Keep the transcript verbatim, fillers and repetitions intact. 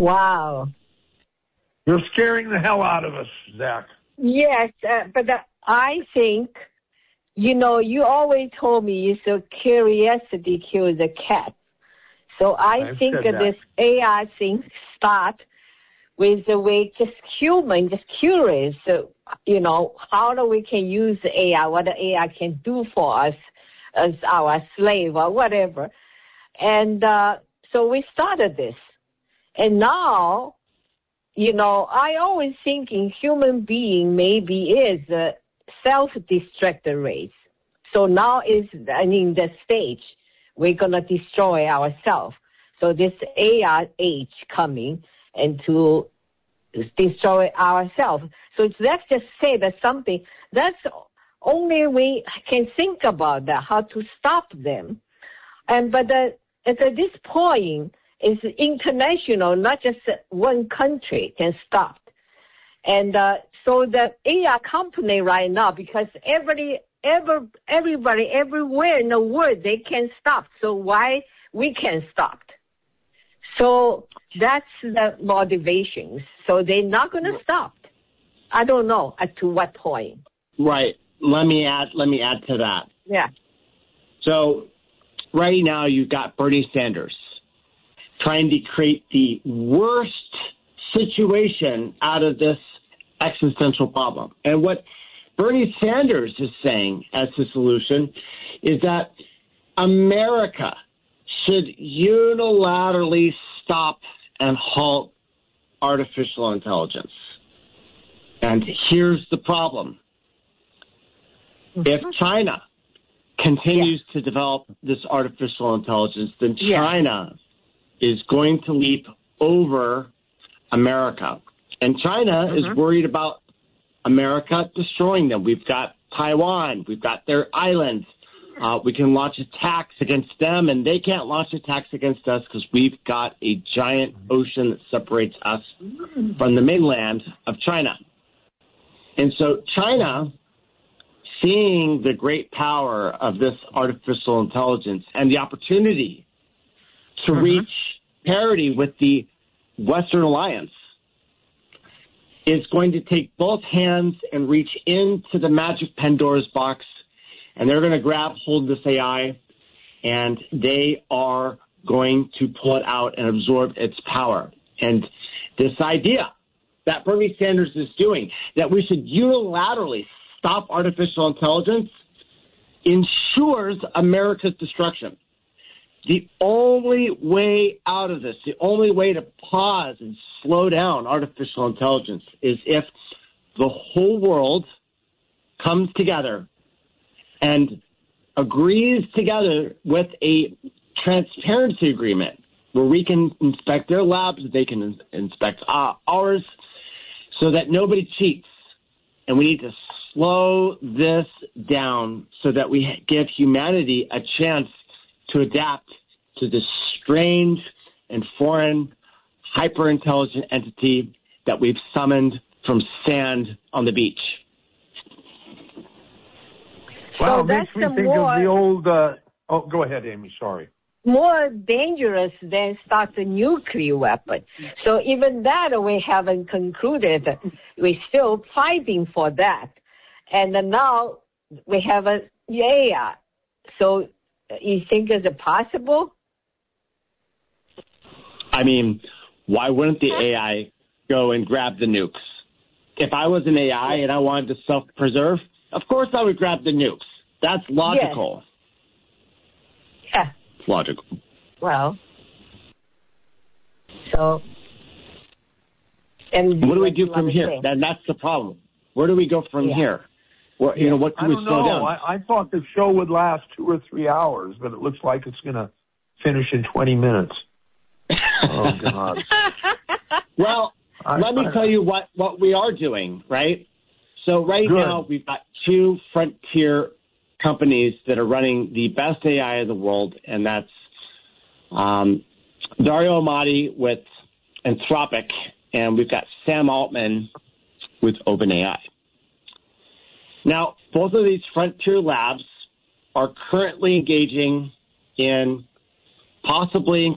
Wow. You're scaring the hell out of us, Zach. Yes, uh, but uh, I think, you know, you always told me so curiosity kills the cat. So I I've think said that that. this A I thing start with the way just human, just curious, so, you know, how do we can use the A I, what the A I can do for us as our slave or whatever. And uh, so we started this. And now, you know, I always thinking human being maybe is a self-destructive race. So now is, I mean, the stage we're going to destroy ourselves. So this A I age coming and to destroy ourselves. So let's just say that something, that's only we can think about that, how to stop them. And but the, at this point, it's international, not just one country can stop. And uh, so the A I company right now, because every, every, everybody, everywhere in the world, they can stop. So why we can't stop? So that's the motivations. So they're not going to stop. I don't know at to what point. Right. Let me add. Let me add to that. Yeah. So right now you've got Bernie Sanders trying to create the worst situation out of this existential problem. And what Bernie Sanders is saying as the solution is that America should unilaterally stop and halt artificial intelligence. And here's the problem. Mm-hmm. If China continues yeah. to develop this artificial intelligence, then China yeah. is going to leap over America. And China mm-hmm. is worried about America destroying them. We've got Taiwan. We've got their islands. Uh, we can launch attacks against them, and they can't launch attacks against us because we've got a giant ocean that separates us from the mainland of China. And so China, seeing the great power of this artificial intelligence and the opportunity to mm-hmm. reach parity with the Western Alliance, is going to take both hands and reach into the magic Pandora's box, and they're going to grab hold of this A I, and they are going to pull it out and absorb its power. And this idea that Bernie Sanders is doing, that we should unilaterally stop artificial intelligence, ensures America's destruction. The only way out of this, the only way to pause and slow down artificial intelligence is if the whole world comes together and agrees together with a transparency agreement where we can inspect their labs, they can in- inspect uh, ours, so that nobody cheats. And we need to slow this down so that we give humanity a chance to adapt to this strange and foreign hyper-intelligent entity that we've summoned from sand on the beach. Well, so it makes me think more, of the old... Uh, oh, go ahead, Amy. Sorry. More dangerous than start a nuclear weapon. So even that we haven't concluded. We're still fighting for that. And now we have a A I. So you think is it possible? I mean, why wouldn't the A I go and grab the nukes? If I was an A I and I wanted to self-preserve, of course I would grab the nukes. That's logical. Yes. Yeah. It's logical. Well, so... And what do we do from here? That, that's the problem. Where do we go from yeah. here? Where, you know, what can I we don't slow know. down? I, I thought the show would last two or three hours, but it looks like it's going to finish in twenty minutes. Oh, God. Well, I, let me I, tell you what, what we are doing, right? So right good. now we've got two frontier companies that are running the best A I in the world, and that's um, Dario Amati with Anthropic, and we've got Sam Altman with OpenAI. Now, both of these frontier labs are currently engaging in possibly